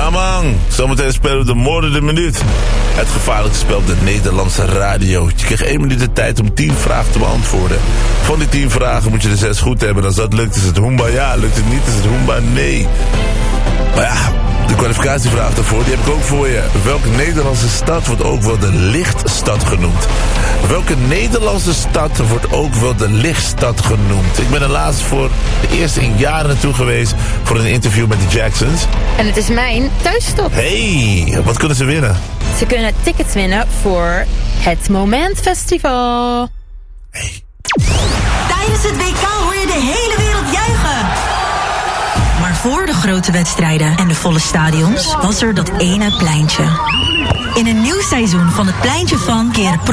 Ja man, zometeen spelen we de Moorden de Minuut. Het gevaarlijkste spel op de Nederlandse radio. Je krijgt 1 minuut de tijd om 10 vragen te beantwoorden. Van die 10 vragen moet je er 6 goed hebben. Als dat lukt is het hoemba ja, lukt het niet is het hoemba nee. Maar ja, de kwalificatievraag daarvoor, die heb ik ook voor je. Welke Nederlandse stad wordt ook wel de lichtstad genoemd? Welke Nederlandse stad wordt ook wel de lichtstad genoemd? Ik ben er laatst voor de eerste in jaren naartoe geweest voor een interview met de Jacksons. En het is mijn thuisstop. Hey, wat kunnen ze winnen? Ze kunnen tickets winnen voor het Moment Festival. Hey. Tijdens het WK hoor je de hele wereld juichen. Maar voor de grote wedstrijden en de volle stadions was er dat ene pleintje. In een nieuw seizoen van het Pleintje van keren